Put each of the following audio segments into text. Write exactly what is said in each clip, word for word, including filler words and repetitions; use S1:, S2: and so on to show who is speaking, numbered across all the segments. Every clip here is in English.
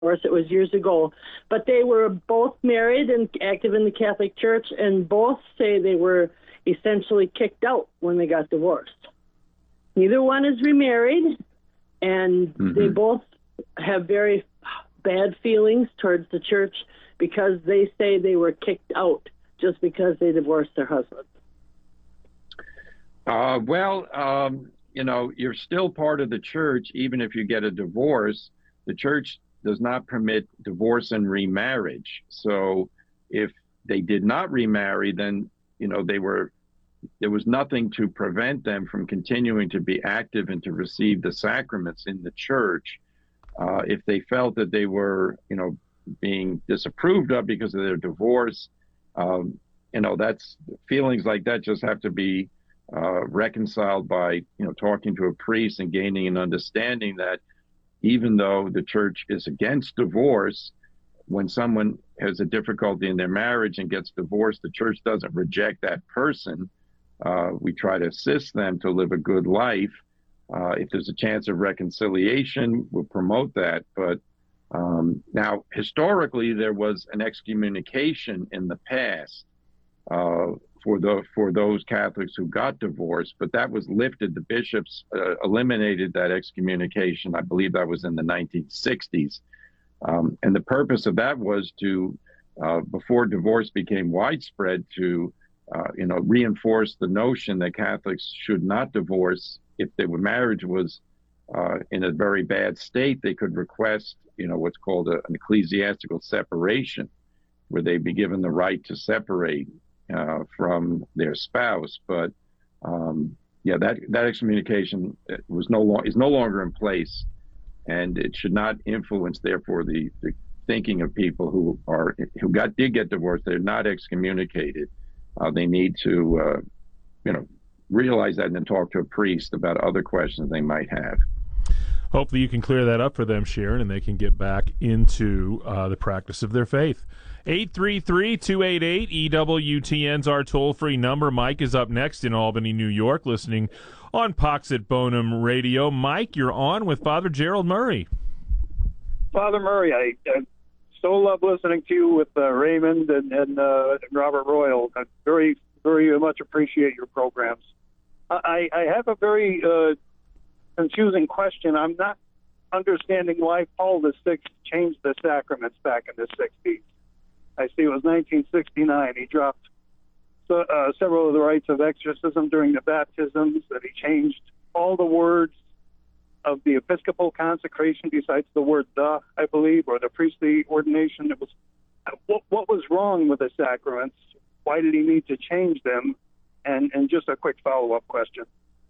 S1: course, it was years ago. But they were both married and active in the Catholic Church, and both say they were essentially kicked out when they got divorced. Neither one is remarried, and mm-hmm. they both have very bad feelings towards the church because they say they were kicked out just because they divorced their husbands.
S2: Uh, well, um, you know, you're still part of the church, even if you get a divorce. The church does not permit divorce and remarriage. So if they did not remarry, then, you know, they were, there was nothing to prevent them from continuing to be active and to receive the sacraments in the church. Uh, if they felt that they were, you know, being disapproved of because of their divorce, um, you know, that's feelings like that just have to be uh, reconciled by, you know, talking to a priest and gaining an understanding that even though the church is against divorce, when someone has a difficulty in their marriage and gets divorced, the church doesn't reject that person. Uh, we try to assist them to live a good life. Uh, if there's a chance of reconciliation, we'll promote that. But um, now, historically, there was an excommunication in the past uh, for the for those Catholics who got divorced, but that was lifted. The bishops uh, eliminated that excommunication. I believe that was in the nineteen sixties. Um, and the purpose of that was to, uh, before divorce became widespread, to uh, you know, reinforce the notion that Catholics should not divorce. If their marriage was uh, in a very bad state, they could request, you know, what's called a, an ecclesiastical separation, where they'd be given the right to separate uh, from their spouse. But um, yeah, that that excommunication was no long is no longer in place, and it should not influence, therefore, the, the thinking of people who are who got did get divorced. They're not excommunicated. Uh, they need to, uh, you know, realize that and then talk to a priest about other questions they might have.
S3: Hopefully you can clear that up for them, Sharon, and they can get back into uh, the practice of their faith. eight three three, two eight eight, E W T N's our toll-free number. Mike is up next in Albany, New York, listening on Pax et Bonum Radio. Mike, you're on with Father Gerald Murray.
S4: Father Murray, I, I so love listening to you with uh, Raymond and, and uh, Robert Royal. I very, very much appreciate your programs. I, I have a very uh, confusing question. I'm not understanding why Paul the Sixth changed the sacraments back in the sixties. I see it was nineteen sixty-nine. He dropped so, uh, several of the rites of exorcism during the baptisms, that he changed all the words of the Episcopal consecration besides the word "the," I believe, or the priestly ordination. It was what, what was wrong with the sacraments? Why did he need to change them? And, and just a quick follow-up question.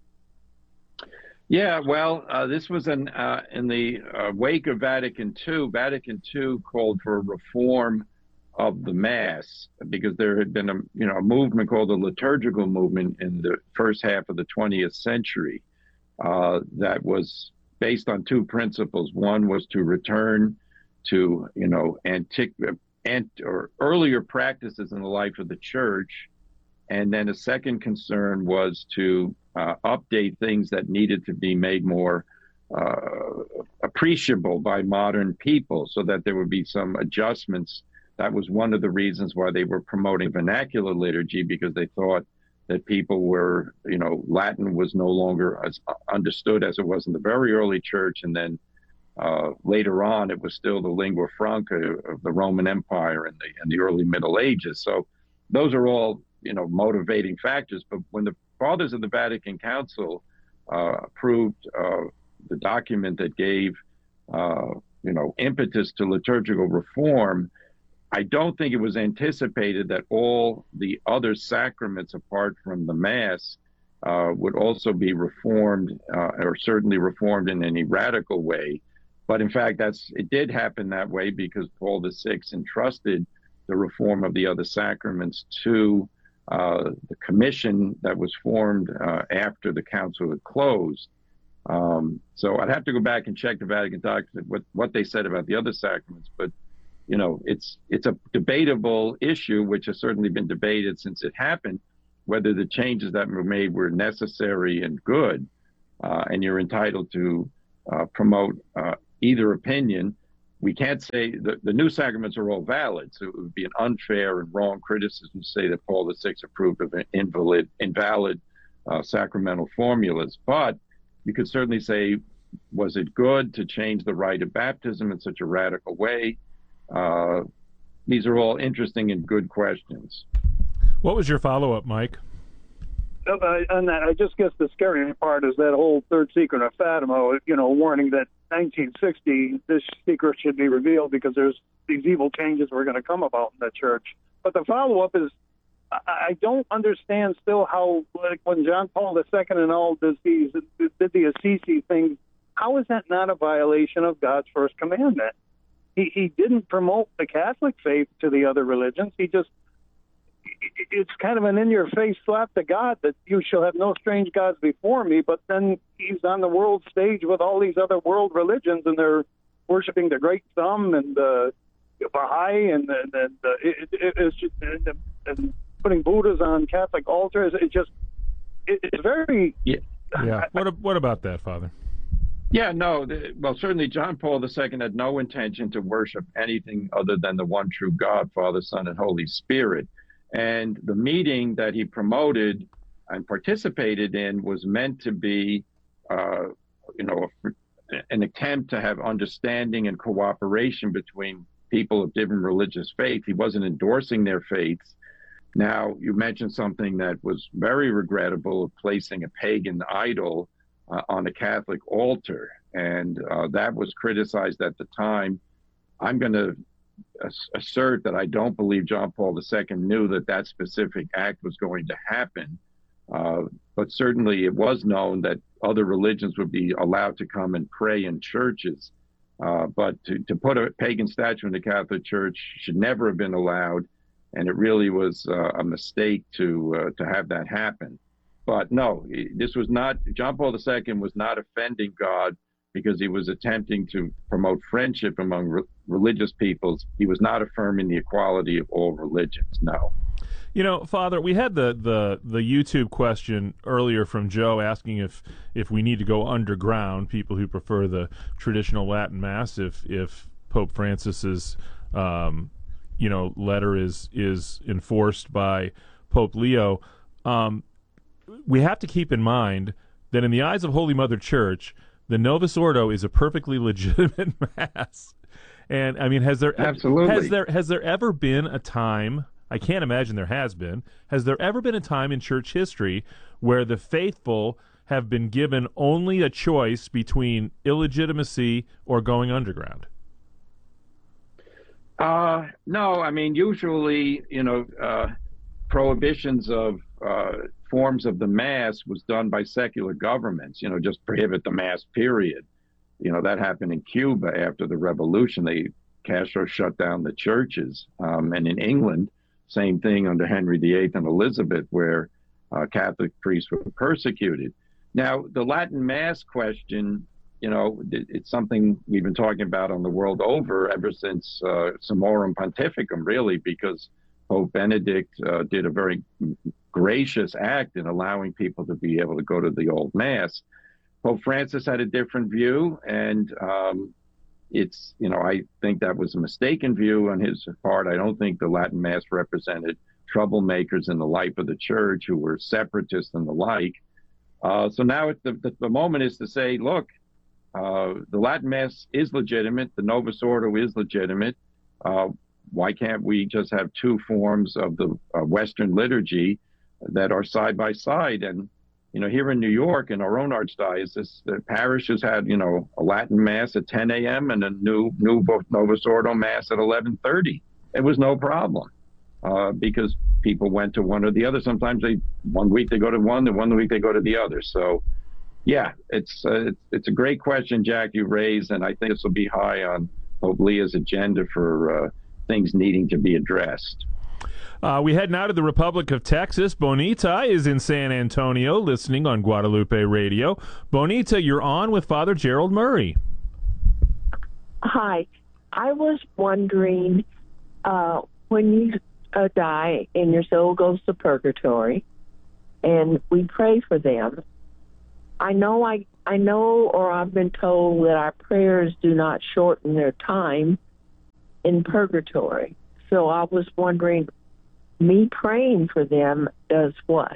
S2: Yeah, well, uh, this was an, uh, in the uh, wake of Vatican Two. Vatican Two called for a reform of the Mass because there had been a, you know, a movement called the liturgical movement in the first half of the twentieth century uh, that was based on two principles. One was to return to, you know, antique ant, or earlier practices in the life of the Church. And then a second concern was to uh, update things that needed to be made more uh, appreciable by modern people so that there would be some adjustments. That was one of the reasons why they were promoting vernacular liturgy, because they thought that people were, you know, Latin was no longer as understood as it was in the very early church. And then uh, later on, it was still the lingua franca of the Roman Empire in the, in the early Middle Ages. So those are all, you know, motivating factors. But when the Fathers of the Vatican Council uh, approved uh, the document that gave, uh, you know, impetus to liturgical reform, I don't think it was anticipated that all the other sacraments apart from the Mass uh, would also be reformed, uh, or certainly reformed in any radical way. But in fact, that's it did happen that way because Paul the Sixth entrusted the reform of the other sacraments to uh, the commission that was formed uh, after the council had closed. Um, so I'd have to go back and check the Vatican document, what, what they said about the other sacraments. But, you know, it's it's a debatable issue, which has certainly been debated since it happened, whether the changes that were made were necessary and good. Uh, and you're entitled to uh, promote uh, either opinion. we can't say the, the new sacraments are all valid, so it would be an unfair and wrong criticism to say that Paul the Sixth approved of invalid, invalid uh, sacramental formulas. But you could certainly say, was it good to change the rite of baptism in such a radical way? Uh, these are all interesting and good questions.
S3: What was your follow-up, Mike?
S4: Uh, and that, I just guess the scary part is that whole third secret of Fatima, you know, warning that nineteen sixty, this secret should be revealed because there's these evil changes were going to come about in the church. But the follow-up is, I, I don't understand still how, like when John Paul the Second and all did these, did the Assisi thing, how is that not a violation of God's first commandment? He, he didn't promote the Catholic faith to the other religions. He just, it's kind of an in-your-face slap to God that you shall have no strange gods before me, but then he's on the world stage with all these other world religions, and they're worshiping the Great Thumb and the uh, Baha'i, and, and, and uh, it, it, it's just and, and putting Buddhas on Catholic altars. It just, it, it's very...
S3: Yeah. yeah. What, what about that, Father?
S2: Yeah, no, the, well, certainly John Paul the Second had no intention to worship anything other than the one true God, Father, Son, and Holy Spirit. And the meeting that he promoted and participated in was meant to be, uh, you know, a, an attempt to have understanding and cooperation between people of different religious faith. He wasn't endorsing their faiths. Now, you mentioned something that was very regrettable, of placing a pagan idol uh, on a Catholic altar. And uh, that was criticized at the time. I'm going to assert that I don't believe John Paul the Second knew that that specific act was going to happen. Uh, but certainly it was known that other religions would be allowed to come and pray in churches. Uh, but to, to put a pagan statue in the Catholic Church should never have been allowed. And it really was uh, a mistake to uh, to have that happen. But no, this was not, John Paul the Second was not offending God because he was attempting to promote friendship among re- religious peoples. He was not affirming the equality of all religions, no.
S3: You know, Father, we had the, the, the YouTube question earlier from Joe asking if, if we need to go underground, people who prefer the traditional Latin Mass, if if Pope Francis's um, you know, letter is is enforced by Pope Leo. Um, we have to keep in mind that in the eyes of Holy Mother Church, the Novus Ordo is a perfectly legitimate mass. And I mean, has there
S2: Absolutely.
S3: has there has there ever been a time, I can't imagine there has been, has there ever been a time in church history where the faithful have been given only a choice between illegitimacy or going underground?
S2: Uh, no, I mean, usually, you know, uh, prohibitions of uh, forms of the Mass was done by secular governments, you know, just prohibit the Mass, period. You know, that happened in Cuba after the revolution. They, Castro shut down the churches. Um, and in England, same thing under Henry the Eighth and Elizabeth, where uh, Catholic priests were persecuted. Now, the Latin Mass question, you know, it, it's something we've been talking about on the world over ever since uh, Summorum Pontificum, really, because Pope Benedict uh, did a very gracious act in allowing people to be able to go to the old Mass. Pope Francis had a different view, and um, it's, you know, I think that was a mistaken view on his part. I don't think the Latin Mass represented troublemakers in the life of the church who were separatists and the like. Uh, so now it, the, the, the moment is to say, look, uh, the Latin Mass is legitimate. The Novus Ordo is legitimate. Uh, why can't we just have two forms of the uh, Western liturgy that are side by side? And, you know, here in New York, in our own archdiocese, the parish has had, you know, a Latin Mass at ten a.m. and a new new Novus Ordo Mass at eleven thirty. It was no problem uh, because people went to one or the other. Sometimes they, one week they go to one, and one week they go to the other. So, yeah, it's uh, it's, it's a great question, Jack, you raised, and I think this will be high on Pope Leo's agenda for uh, things needing to be addressed.
S3: Uh, we head now to the Republic of Texas. Bonita is in San Antonio listening on Guadalupe Radio. Bonita, you're on with Father Gerald Murray.
S5: Hi. I was wondering, uh, when you uh, die and your soul goes to purgatory, and we pray for them, I know I I know or I've been told that our prayers do not shorten their time in purgatory. So I was wondering, me praying for them does what?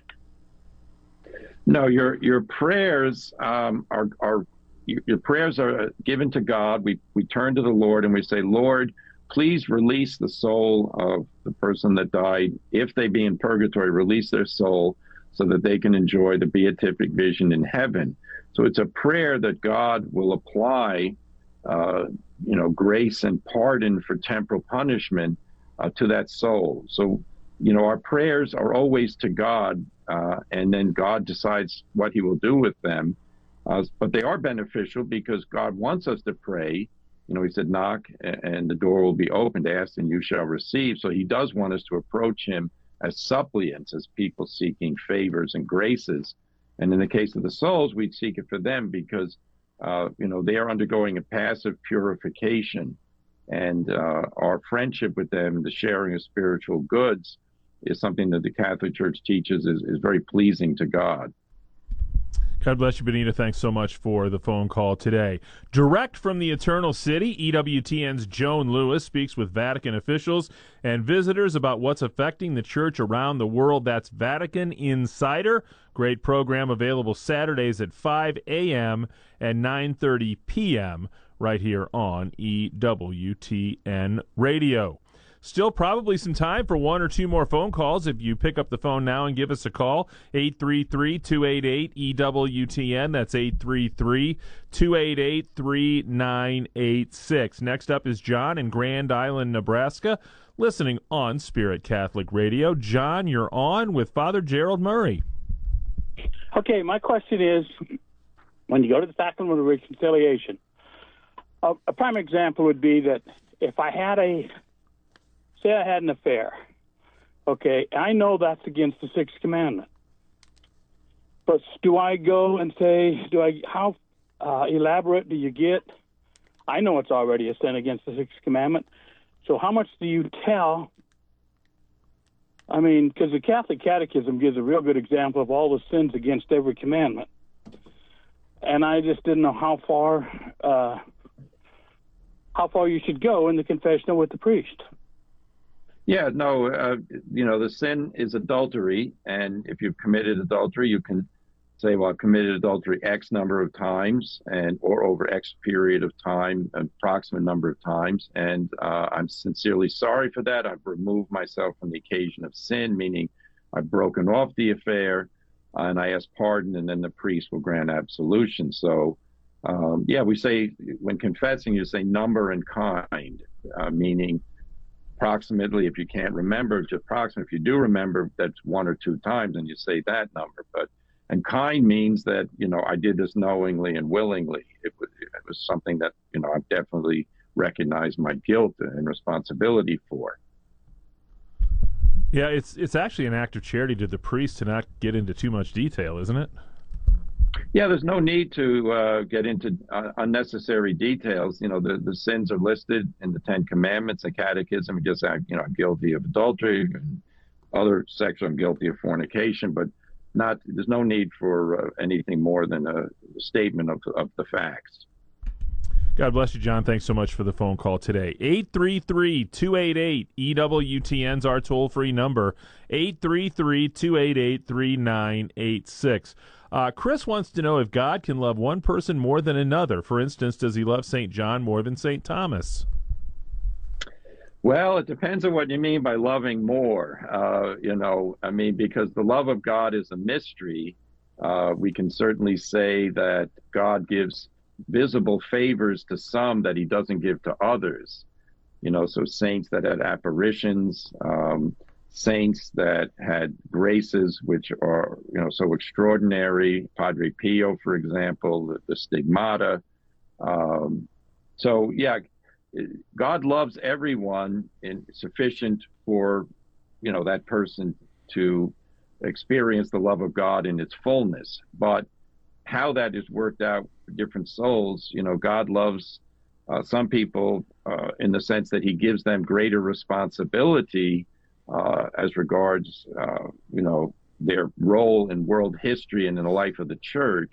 S2: No, your your prayers um, are are your prayers are given to God. We we turn to the Lord and we say, Lord, please release the soul of the person that died. If they be in purgatory, release their soul so that they can enjoy the beatific vision in heaven. So it's a prayer that God will apply, uh, you know, grace and pardon for temporal punishment uh, to that soul. So, you know, our prayers are always to God, uh, and then God decides what he will do with them. Uh, but they are beneficial because God wants us to pray. You know, he said, knock and the door will be opened, ask and you shall receive. So he does want us to approach him as suppliants, as people seeking favors and graces. And in the case of the souls, we'd seek it for them because, uh, you know, they are undergoing a passive purification. And uh, our friendship with them, the sharing of spiritual goods, is something that the Catholic Church teaches is, is very pleasing to God.
S3: God bless you, Benita. Thanks so much for the phone call today. Direct from the Eternal City, E W T N's Joan Lewis speaks with Vatican officials and visitors about what's affecting the church around the world. That's Vatican Insider. Great program available Saturdays at five a.m. and nine thirty p.m. right here on E W T N Radio. Still probably some time for one or two more phone calls. If you pick up the phone now and give us a call, eight three three, two eight eight, E W T N. That's eight three three, two eight eight, three nine eight six. Next up is John in Grand Island, Nebraska, listening on Spirit Catholic Radio. John, you're on with Father Gerald Murray.
S6: Okay, my question is, when you go to the Sacrament of Reconciliation, a, a prime example would be that if I had a Say I had an affair, okay, I know that's against the Sixth Commandment. But do I go and say, do I? How uh, elaborate do you get? I know it's already a sin against the Sixth Commandment. So how much do you tell? I mean, because the Catholic Catechism gives a real good example of all the sins against every commandment. And I just didn't know how far, uh, how far you should go in the confessional with the priest.
S2: Yeah, no, uh, you know, the sin is adultery. And if you've committed adultery, you can say, well, I've committed adultery X number of times and or over X period of time, an approximate number of times. And uh, I'm sincerely sorry for that. I've removed myself from the occasion of sin, meaning I've broken off the affair uh, and I ask pardon, and then the priest will grant absolution. So, um, yeah, we say when confessing, you say number and kind, uh, meaning approximately, if you can't remember, just approximately. If you do remember, that's one or two times, and you say that number. But and kind means that, you know, I did this knowingly and willingly. It was, it was something that, you know, I've definitely recognized my guilt and responsibility for.
S3: Yeah, it's it's actually an act of charity to the priest to not get into too much detail, isn't it?
S2: Yeah, there's no need to uh, get into uh, unnecessary details. You know, the, the sins are listed in the Ten Commandments, the Catechism. Just, you know, I'm guilty of adultery and other sexual, I'm guilty of fornication, but not. There's no need for uh, anything more than a statement of, of the facts.
S3: God bless you, John. Thanks so much for the phone call today. eight three three, two eight eight, E W T N's our toll-free number, eight three three, two eight eight, three nine eight six. Uh, Chris wants to know if God can love one person more than another. For instance, does he love Saint John more than Saint Thomas?
S2: Well, it depends on what you mean by loving more. Uh, you know, I mean, because the love of God is a mystery, uh, we can certainly say that God gives visible favors to some that he doesn't give to others. You know, so saints that had apparitions, um, saints that had graces which are, you know, so extraordinary. Padre Pio, for example, the, the stigmata. Um, so, yeah, God loves everyone in sufficient for, you know, that person to experience the love of God in its fullness. But how that is worked out for different souls, you know, God loves uh, some people uh, in the sense that he gives them greater responsibility uh, as regards, uh, you know, their role in world history and in the life of the church.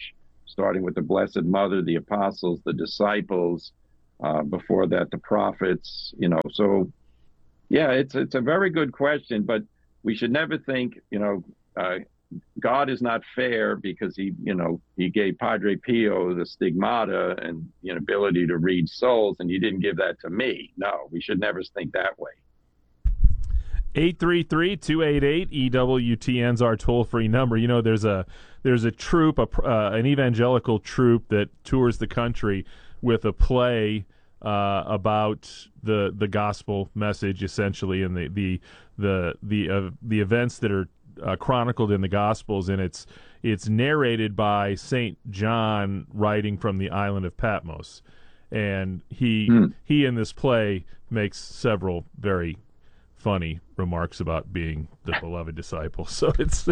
S2: starting with the Blessed Mother, the apostles, the disciples, uh, before that, the prophets, you know. So, yeah, it's it's a very good question, but we should never think, you know, uh, God is not fair because he, you know, he gave Padre Pio the stigmata and the ability to read souls, and he didn't give that to me. No, we should never think that way.
S3: eight three three, two eight eight, E W T N's our toll-free number. You know, there's a there's a troupe, a, uh, an evangelical troupe that tours the country with a play uh, about the the gospel message, essentially, and the the the the uh, the events that are uh, chronicled in the Gospels, and it's it's narrated by Saint John writing from the island of Patmos, and he mm. he in this play makes several very funny remarks about being the beloved disciple. So it's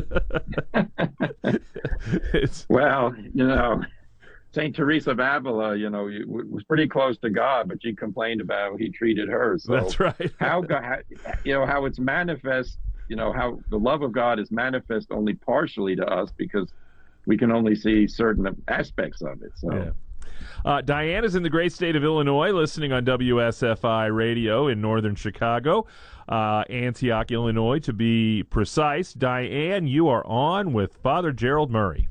S3: it's
S2: well, you know, Saint Teresa of Avila, you know, was pretty close to God, but she complained about how he treated her. So
S3: that's right.
S2: how God, you know, how it's manifest, you know, how the love of God is manifest only partially to us because we can only see certain aspects of it. So.
S3: Yeah. Uh, Diane is in the great state of Illinois, listening on W S F I radio in northern Chicago, uh, Antioch, Illinois, to be precise. Diane, you are on with Father Gerald Murray.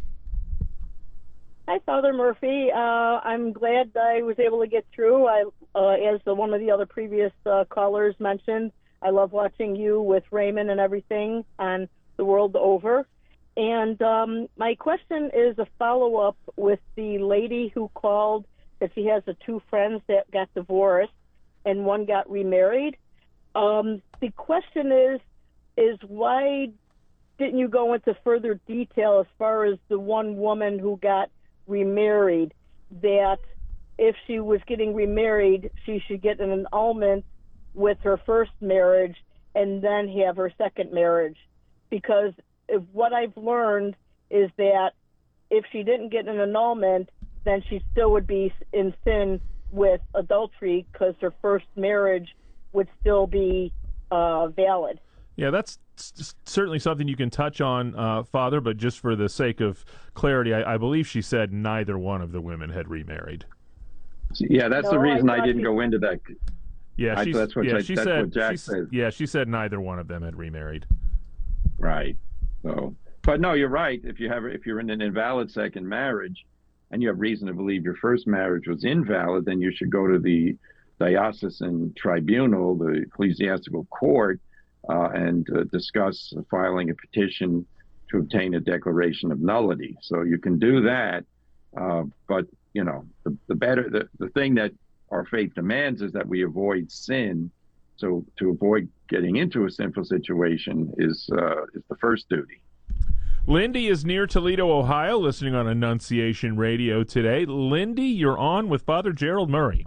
S7: Hi, Father Murphy. Uh, I'm glad I was able to get through. I, uh, as the, one of the other previous uh, callers mentioned, I love watching you with Raymond and everything on The World Over. And um, my question is a follow-up with the lady who called that she has the two friends that got divorced and one got remarried. Um, the question is, is why didn't you go into further detail as far as the one woman who got remarried, that if she was getting remarried, she should get an annulment with her first marriage and then have her second marriage? Because if what I've learned is that if she didn't get an annulment, then she still would be in sin with adultery because her first marriage would still be uh, valid.
S3: Yeah, that's certainly something you can touch on, uh, Father, but just for the sake of clarity, I, I believe she said neither one of the women had remarried.
S2: Yeah, that's
S7: no,
S2: the reason I,
S7: I
S2: didn't
S7: she...
S2: go into that.
S3: Yeah,
S2: I, that's what,
S3: yeah,
S2: I,
S3: she
S2: that's
S3: said,
S2: what Jack
S3: she,
S2: said.
S3: Yeah, she said neither one of them had remarried.
S2: Right. So, but no, you're right. If you have, if you're in an invalid second marriage, and you have reason to believe your first marriage was invalid, then you should go to the diocesan tribunal, the ecclesiastical court, uh, and uh, discuss filing a petition to obtain a declaration of nullity. So you can do that, uh, but you know, the, the better, the, the thing that our faith demands is that we avoid sin. So to avoid getting into a sinful situation is uh, is the first duty.
S3: Lindy is near Toledo, Ohio, listening on Annunciation Radio today. Lindy, you're on with Father Gerald Murray.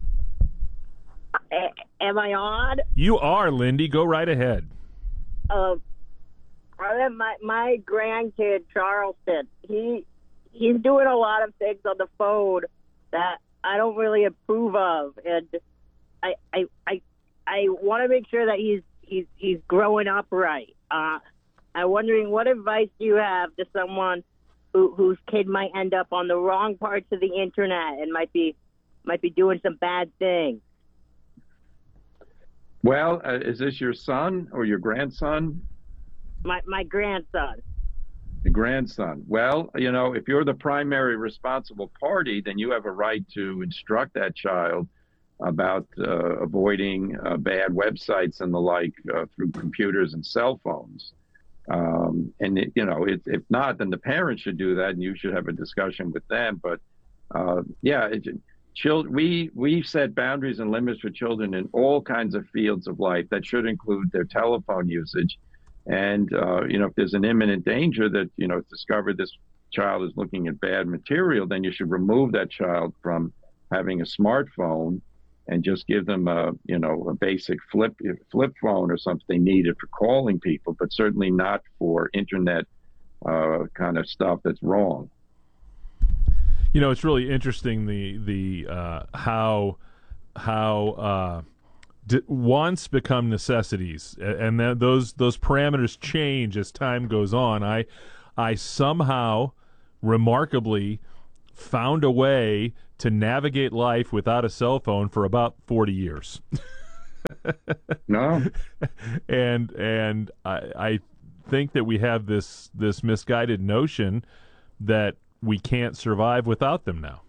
S8: A- am I on?
S3: You are, Lindy. Go right ahead.
S8: Uh, my my grandkid Charleston, he he's doing a lot of things on the phone that I don't really approve of, and I I I, I want to make sure that he's he's he's growing up right. Uh, I'm wondering what advice do you have to someone who, whose kid might end up on the wrong parts of the internet and might be might be doing some bad things.
S2: Well, uh, is this your son or your grandson?
S8: My my grandson.
S2: The grandson. Well, you know, if you're the primary responsible party, then you have a right to instruct that child about uh, avoiding uh, bad websites and the like uh, through computers and cell phones. Um, and, it, you know, it, if not, then the parents should do that, and you should have a discussion with them. But, uh, yeah, it, children, we, we set boundaries and limits for children in all kinds of fields of life. That should include their telephone usage. And, uh, you know, if there's an imminent danger that, you know, it's discovered this child is looking at bad material, then you should remove that child from having a smartphone and just give them a, you know, a basic flip flip phone or something needed for calling people, but certainly not for internet uh, kind of stuff that's wrong.
S3: You know, it's really interesting the the uh, how how uh, d- wants become necessities, and then those those parameters change as time goes on. I I somehow remarkably found a way to navigate life without a cell phone for about forty years.
S2: No.
S3: and and I, I think that we have this this misguided notion that we can't survive without them now.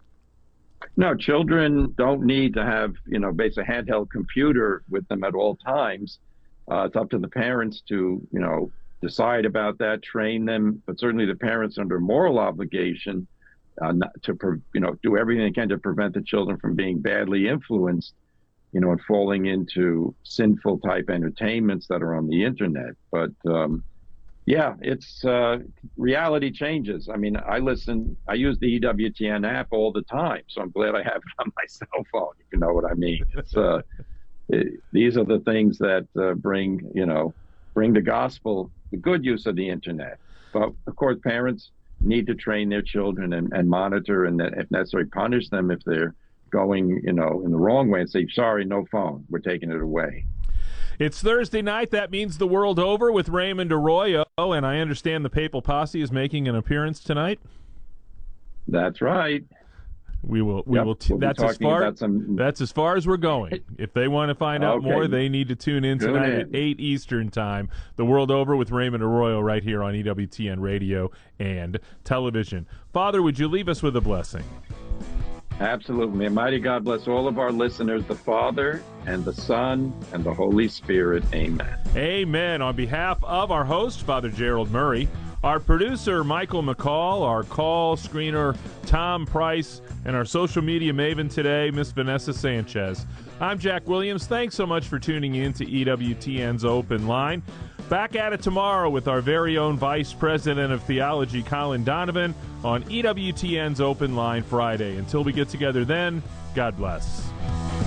S2: No, children don't need to have, you know, basically a handheld computer with them at all times. Uh, it's up to the parents to, you know, decide about that, train them, but certainly the parents under moral obligation uh, not to, pre- you know, do everything they can to prevent the children from being badly influenced, you know, and falling into sinful type entertainments that are on the internet. But, um, yeah, it's uh, reality changes. I mean, I listen, I use the E W T N app all the time, so I'm glad I have it on my cell phone, if you know what I mean. It's uh, it, these are the things that uh, bring, you know, bring the gospel, the good use of the internet. But of course, parents need to train their children and, and monitor and, if necessary, punish them if they're going, you know, in the wrong way and say, sorry, no phone, we're taking it away.
S3: It's Thursday night. That means the world over with Raymond Arroyo, and I understand the Papal Posse is making an appearance tonight.
S2: That's right.
S3: We will. We
S2: yep,
S3: will. T-
S2: we'll
S3: that's as far.
S2: Some...
S3: That's as far as we're going. If they want to find out
S2: okay.
S3: more, they need to tune in tonight at eight Eastern time. The world over with Raymond Arroyo right here on E W T N Radio and television. Father, would you leave us with a blessing?
S2: Absolutely. May mighty God bless all of our listeners, the Father and the Son and the Holy Spirit. Amen.
S3: Amen. On behalf of our host, Father Gerald Murray, our producer, Michael McCall, our call screener, Tom Price, and our social media maven today, Miss Vanessa Sanchez. I'm Jack Williams. Thanks so much for tuning in to E W T N's Open Line. Back at it tomorrow with our very own Vice President of Theology, Colin Donovan, on E W T N's Open Line Friday. Until we get together then, God bless.